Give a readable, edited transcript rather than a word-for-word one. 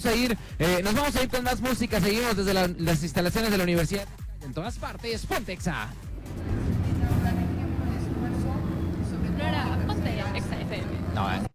vamos a ir con más música. Seguimos desde las instalaciones de la universidad. En todas partes, Pontexa. No era Ponte, Exa FM. No,